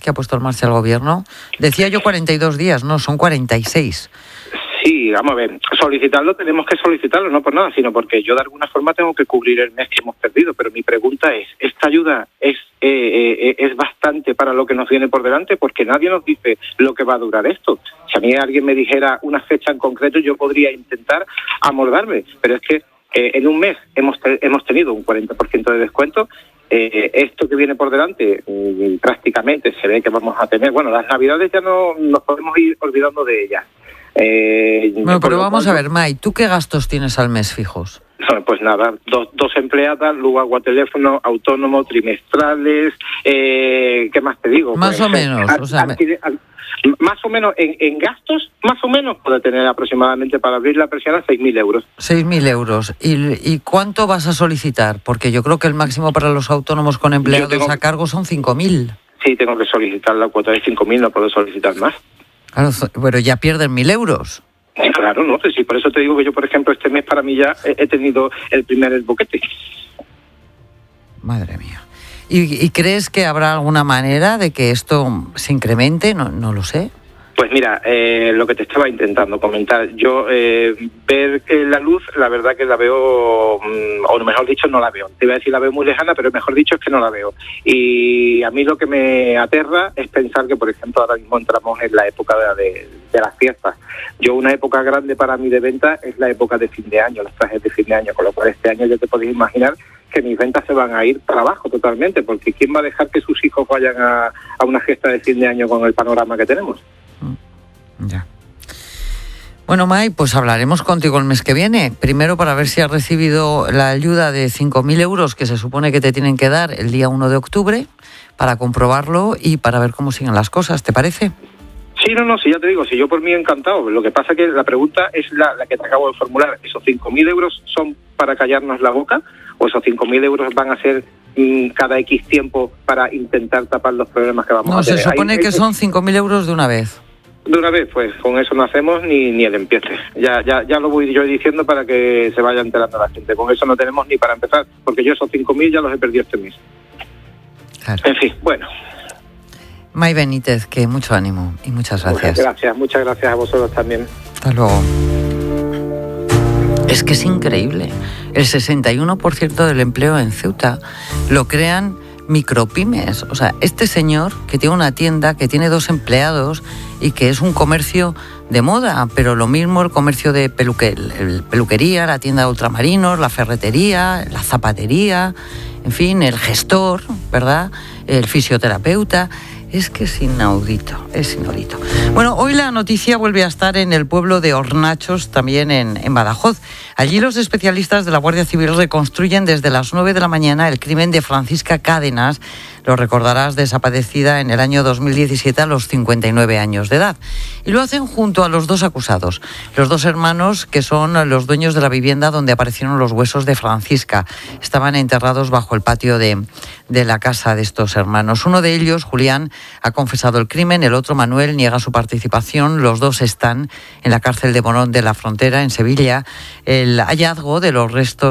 que ha puesto en marcha el Gobierno. Decía yo 42 días, no, son 46. Sí, vamos a ver, solicitarlo tenemos que solicitarlo, no por nada, sino porque yo de alguna forma tengo que cubrir el mes que hemos perdido. Pero mi pregunta es, ¿esta ayuda es bastante para lo que nos viene por delante? Porque nadie nos dice lo que va a durar esto. Si a mí alguien me dijera una fecha en concreto, yo podría intentar amoldarme, pero es que en un mes hemos tenido un 40% de descuento. Esto que viene por delante prácticamente se ve que vamos a tener, bueno, las Navidades ya no nos podemos ir olvidando de ellas. Bueno, pero vamos a ver, May, ¿tú qué gastos tienes al mes fijos? Pues nada, dos empleadas, luz, agua, teléfono, autónomo, trimestrales, ¿qué más te digo? Más o menos, más o menos en gastos, más o menos puede tener aproximadamente para abrir la persiana 6.000 euros. 6.000 euros. ¿Y cuánto vas a solicitar? Porque yo creo que el máximo para los autónomos con empleados a cargo son 5.000. Sí, tengo que solicitar la cuota de 5.000, no puedo solicitar más. Claro, pero ya pierden 1.000 euros. Claro, no, sí, por eso te digo que yo, por ejemplo, este mes para mí ya he tenido el boquete. Madre mía. ¿Y crees que habrá alguna manera de que esto se incremente? No lo sé. Pues mira, lo que te estaba intentando comentar, yo ver la luz, la verdad que la veo, o mejor dicho, no la veo. Te iba a decir la veo muy lejana, pero mejor dicho es que no la veo. Y a mí lo que me aterra es pensar que, por ejemplo, ahora mismo entramos en la época de las fiestas. Yo, una época grande para mí de venta es la época de fin de año, los trajes de fin de año, con lo cual este año ya te podéis imaginar que mis ventas se van a ir para abajo totalmente, porque ¿quién va a dejar que sus hijos vayan a una fiesta de fin de año con el panorama que tenemos? Ya. Bueno, May, pues hablaremos contigo el mes que viene. Primero para ver si has recibido la ayuda de 5.000 euros que se supone que te tienen que dar el día 1 de octubre, para comprobarlo y para ver cómo siguen las cosas, ¿te parece? Sí, sí, ya te digo, si yo por mí encantado. Lo que pasa que la pregunta es la que te acabo de formular. ¿Esos 5.000 euros son para callarnos la boca? ¿O esos 5.000 euros van a ser cada X tiempo para intentar tapar los problemas que vamos a tener? No, se supone que son 5.000 euros de una vez. De una vez, pues con eso no hacemos ni el empiece. Ya lo voy yo diciendo para que se vaya enterando la gente. Con eso no tenemos ni para empezar, porque yo esos 5.000 ya los he perdido este mes. Claro. En fin, bueno. May Benítez, que mucho ánimo y muchas gracias. Muchas gracias a vosotros también. Hasta luego. Es que es increíble. El 61% del empleo en Ceuta lo crean micropymes. O sea, este señor que tiene una tienda, que tiene 2 empleados y que es un comercio de moda, pero lo mismo el comercio de peluquería, la tienda de ultramarinos, la ferretería, la zapatería, en fin, el gestor, ¿verdad? El fisioterapeuta. Es que es inaudito. Bueno, hoy la noticia vuelve a estar en el pueblo de Hornachos, también en Badajoz. Allí los especialistas de la Guardia Civil reconstruyen desde las 9 de la mañana el crimen de Francisca Cádenas. Lo recordarás, desaparecida en el año 2017 a los 59 años de edad. Y lo hacen junto a los 2 acusados, los 2 hermanos que son los dueños de la vivienda donde aparecieron los huesos de Francisca. Estaban enterrados bajo el patio de la casa de estos hermanos. Uno de ellos, Julián, ha confesado el crimen, el otro, Manuel, niega su participación. Los 2 están en la cárcel de Morón de la Frontera, en Sevilla. El hallazgo de los restos